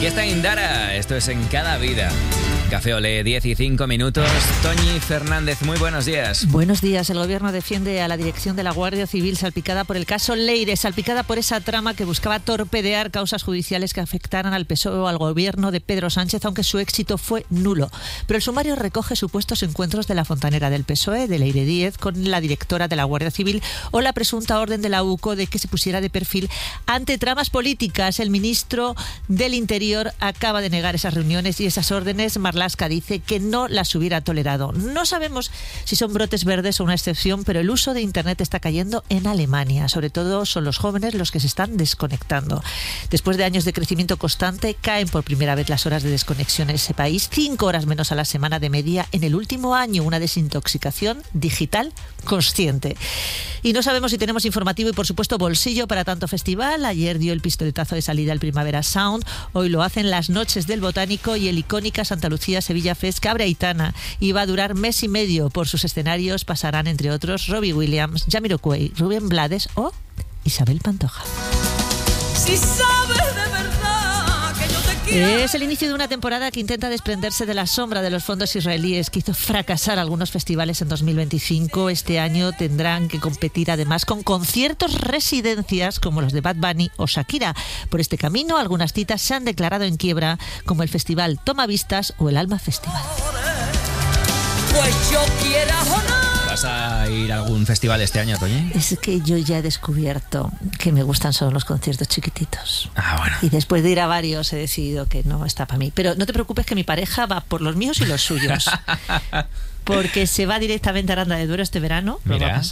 está Indara, esto es En Cada Vida. Café Olé, 10 y 5 minutos. Toñi Fernández, muy buenos días. Buenos días. El gobierno defiende a la dirección de la Guardia Civil salpicada por el caso Leire, salpicada por esa trama que buscaba torpedear causas judiciales que afectaran al PSOE o al gobierno de Pedro Sánchez, aunque su éxito fue nulo. Pero el sumario recoge supuestos encuentros de la fontanera del PSOE, de Leire Díez, con la directora de la Guardia Civil o la presunta orden de la UCO de que se pusiera de perfil ante tramas políticas. El ministro del Interior acaba de negar esas reuniones y esas órdenes. Marlaska dice que no las hubiera tolerado. No sabemos si son brotes verdes o una excepción, pero el uso de Internet está cayendo en Alemania. Sobre todo son los jóvenes los que se están desconectando. Después de años de crecimiento constante, caen por primera vez las horas de desconexión en ese país. 5 horas menos a la semana de media en el último año. Una desintoxicación digital consciente. Y no sabemos si tenemos informativo y, por supuesto, bolsillo para tanto festival. Ayer dio el pistoletazo de salida al Primavera Sound. Hoy lo hacen las Noches del Botánico y el icónica Santa Lucía Sevilla Fest Cabra Aitana. Y va a durar mes y medio. Por sus escenarios pasarán, entre otros, Robbie Williams, Jamiroquai, Rubén Blades o Isabel Pantoja. Si sabes de verdad que yo te quiero. Es el inicio de una temporada que intenta desprenderse de la sombra de los fondos israelíes que hizo fracasar algunos festivales en 2025. Este año tendrán que competir además con conciertos residencias como los de Bad Bunny o Shakira. Por este camino, algunas citas se han declarado en quiebra, como el Festival Toma Vistas o el Alma Festival. Pues yo quiera o no. ¿Vas a ir a algún festival este año, Toñi? Es que yo ya he descubierto que me gustan solo los conciertos chiquititos. Bueno. Y después de ir a varios he decidido que no está para mí. Pero no te preocupes, que mi pareja va por los míos y los suyos. Porque se va directamente a Aranda de Duero este verano. Mira. Lo va a pasar